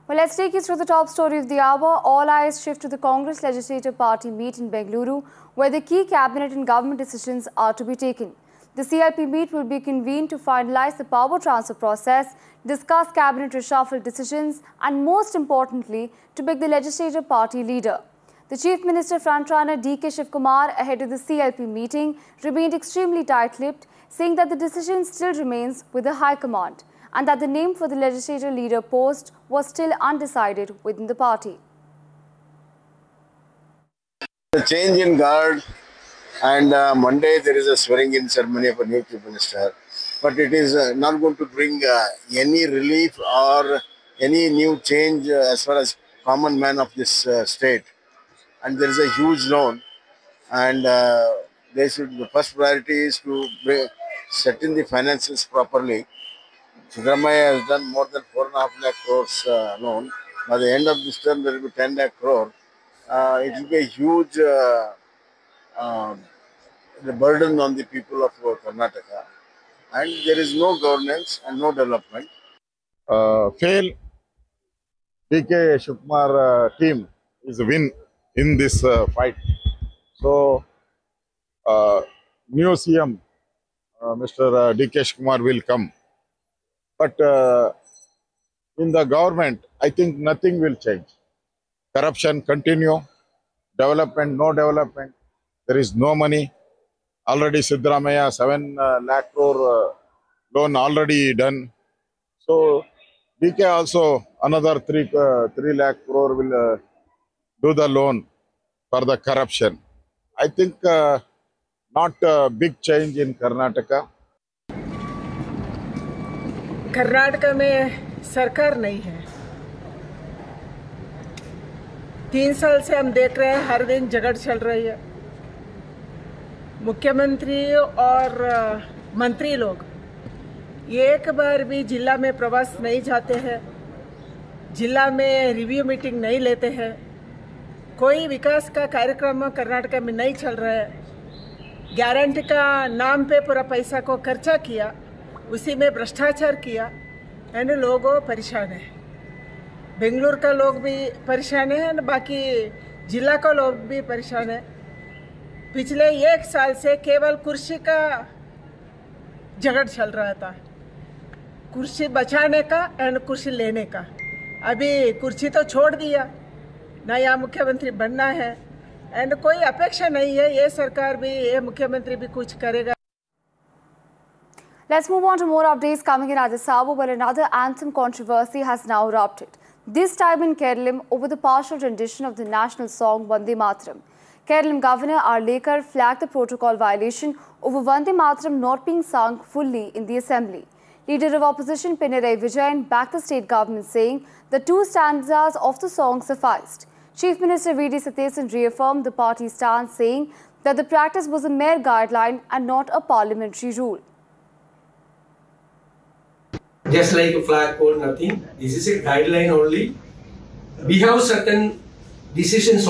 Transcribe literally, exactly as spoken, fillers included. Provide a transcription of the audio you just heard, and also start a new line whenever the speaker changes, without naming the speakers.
Well, let's take you through the top story of the hour. All eyes shift to the Congress Legislative Party meet in Bengaluru, where the key cabinet and government decisions are to be taken. The C L P meet will be convened to finalize the power transfer process, discuss cabinet reshuffle decisions, and most importantly, to pick the legislative party leader. The Chief Minister frontrunner D K Shivkumar, ahead of the C L P meeting, remained extremely tight-lipped, saying that the decision still remains with the High Command and that the name for the legislative leader post was still undecided within the party.
The change in guard, and uh, Monday there is a swearing-in ceremony of a new Chief Minister, but it is uh, not going to bring uh, any relief or any new change uh, as far as common man of this uh, state. And there is a huge loan, and uh, they should, the first priority is to bring, set in the finances properly. Siddaramaiah has done more than four and a half lakh crores uh, loan. By the end of this term, there will be ten lakh crore. Uh, it will be a huge uh, uh, the burden on the people of uh, Karnataka, and there is no governance and no development.
Uh, fail D K Shivkumar uh, team is a win in this uh, fight. So, uh, new C M, uh, Mister Uh, D K Shivkumar will come. But uh, in the government, I think nothing will change. Corruption continue, development, no development. There is no money. Already Siddaramaiah, seven uh, lakh crore uh, loan already done. So, D K also another three, uh, three lakh crore will uh, do the loan for the corruption. I think uh, not a big change in Karnataka.
Karnataka में सरकार नहीं है। तीन साल से हम देख रहे हैं हर दिन झगड़ चल रही है। मुख्यमंत्री और मंत्री लोग एक बार भी जिला में प्रवास नहीं जाते हैं, जिला में रिव्यू मीटिंग नहीं लेते हैं, कोई विकास का कार्यक्रम कर्नाटक में नहीं चल रहा है। गारंटी का नाम पे पूरा पैसा को खर्चा किया, उसी में भ्रष्टाचार किया, एंड लोग परेशान है। बेंगलुरु का लोग भी परेशान है और बाकी जिला का लोग भी परेशान है। पिछले एक साल से केवल कुर्सी का झगड़ चल रहा था, कुर्सी बचाने का एंड कुर्सी लेने का। अभी कुर्सी तो छोड़ दिया, नया मुख्यमंत्री बनना है एंड कोई अपेक्षा नहीं है ये सरकार भी, ये मुख्यमंत्री भी कुछ करेगा।
Let's move on to more updates coming in at this hour, where another anthem controversy has now erupted. This time in Kerala over the partial rendition of the national song Vande Mataram. Kerala Governor R. Lekar flagged the protocol violation over Vande Mataram not being sung fully in the assembly. Leader of opposition Pinarayi Vijayan backed the state government, saying the two stanzas of the song sufficed. Chief Minister V D Sathesan reaffirmed the party's stance, saying that the practice was a mere guideline and not a parliamentary rule.
Just like a flagpole, nothing. This is a guideline only. We have certain decisions